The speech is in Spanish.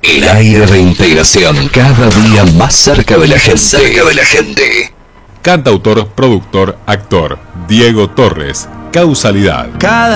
El aire de integración, cada día más cerca de la gente. Cantautor, productor, actor, Diego Torres, Causalidad. Cada